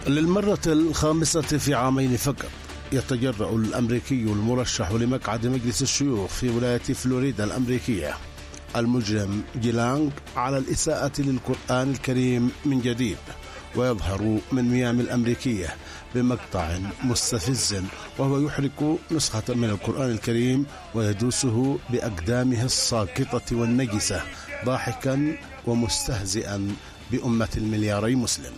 للمرة الخامسة في عامين فقط يتجرأ الأمريكي المرشح لمقعد مجلس الشيوخ في ولاية فلوريدا الأمريكية المجرم جيلانغ على الإساءة للقرآن الكريم من جديد، ويظهر من ميامي الأمريكية بمقطع مستفز وهو يحرق نسخة من القرآن الكريم ويدوسه بأقدامه الساقطة والنجسة، ضاحكا ومستهزئا بأمة الملياري مسلم.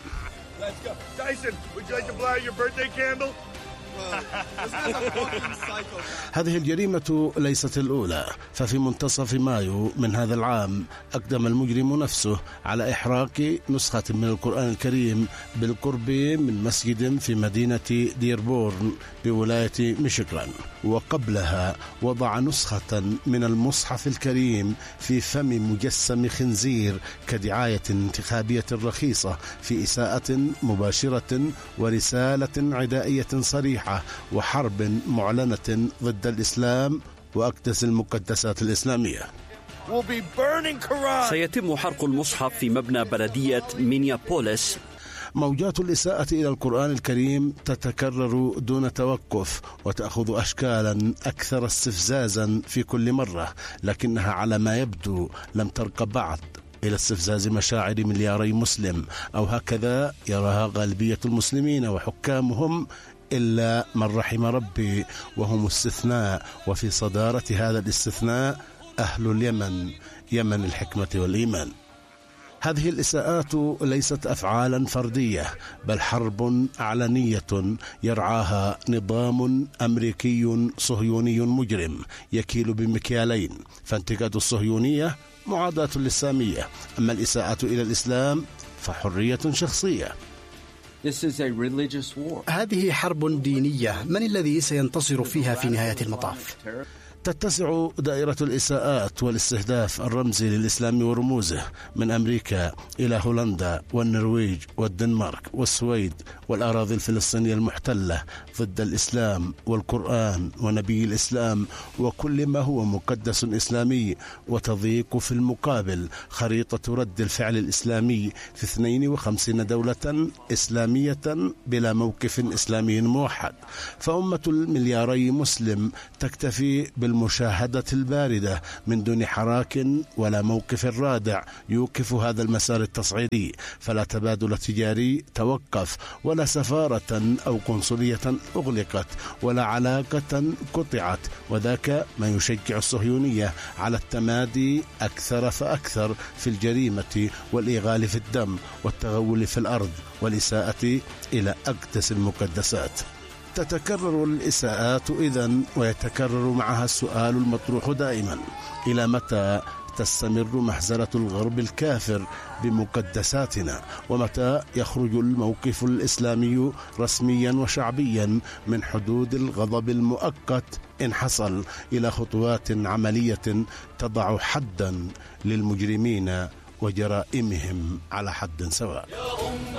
هذه الجريمة ليست الأولى، ففي منتصف مايو من هذا العام أقدم المجرم نفسه على إحراق نسخة من القرآن الكريم بالقرب من مسجد في مدينة ديربورن بولاية ميشيغان، وقبلها وضع نسخة من المصحف الكريم في فم مجسم خنزير كدعاية انتخابية رخيصة في إساءة مباشرة ورسالة عدائية صريحة وحرب معلنة ضد الإسلام وأقدس المقدسات الإسلامية. سيتم حرق المصحف في مبنى بلدية مينيابوليس. موجات الإساءة إلى القرآن الكريم تتكرر دون توقف وتأخذ أشكالا أكثر استفزازا في كل مرة، لكنها على ما يبدو لم ترق بعد إلى استفزاز مشاعر ملياري مسلم، أو هكذا يراها غالبية المسلمين وحكامهم إلا من رحم ربي، وهم استثناء، وفي صدارة هذا الاستثناء أهل اليمن، يمن الحكمة والإيمان. هذه الإساءات ليست أفعالا فردية، بل حرب علنية يرعاها نظام أمريكي صهيوني مجرم يكيل بمكيالين، فانتقاد الصهيونية معاداة للإسلامية، أما الإساءة إلى الإسلام فحرية شخصية. هذه حرب دينية، من الذي سينتصر فيها في نهاية المطاف؟ تتسع دائرة الإساءات والاستهداف الرمزي للإسلام ورموزه من أمريكا إلى هولندا والنرويج والدنمارك والسويد والأراضي الفلسطينية المحتلة ضد الإسلام والقرآن ونبي الإسلام وكل ما هو مقدس إسلامي، وتضيق في المقابل خريطة رد الفعل الإسلامي في 52 دولة إسلامية بلا موقف إسلامي موحد. فأمة الملياري مسلم تكتفي بالمشاهدة الباردة من دون حراك ولا موقف رادع يوقف هذا المسار التصعيدي، فلا تبادل تجاري توقف، ولا سفارة أو قنصلية أغلقت، ولا علاقة قطعت، وذاك ما يشجع الصهيونية على التمادي أكثر فأكثر في الجريمة والإغال في الدم والتغول في الأرض والإساءة إلى أقدس المقدسات. تتكرر الإساءات إذن، ويتكرر معها السؤال المطروح دائما: إلى متى تستمر محزرة الغرب الكافر بمقدساتنا؟ ومتى يخرج الموقف الإسلامي رسميا وشعبيا من حدود الغضب المؤقت إن حصل إلى خطوات عملية تضع حدا للمجرمين وجرائمهم على حد سواء؟